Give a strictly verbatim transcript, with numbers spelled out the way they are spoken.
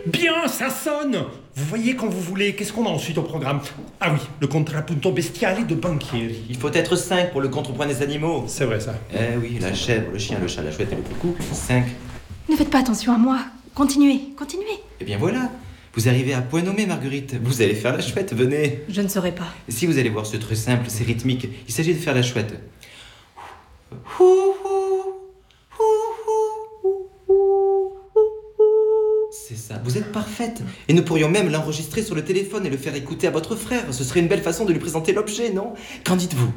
Bien, ça sonne. Vous voyez quand vous voulez. Qu'est-ce qu'on a ensuite au programme? Ah oui, le contrapunto bestiale de Banchieri. Il faut être cinq pour le contrepoint des animaux. C'est vrai ça. Eh oui, la chèvre, le chien, le chat, la chouette et le coucou, cinq. Ne faites pas attention à moi. Continuez, continuez. Eh bien voilà, vous arrivez à point nommé, Marguerite. Vous allez faire la chouette, venez. Je ne saurais pas. Si vous allez voir, c'est très simple, c'est rythmique. Il s'agit de faire la chouette. C'est ça, vous êtes parfaite. Et nous pourrions même l'enregistrer sur le téléphone et le faire écouter à votre frère. Ce serait une belle façon de lui présenter l'objet, non? Qu'en dites-vous?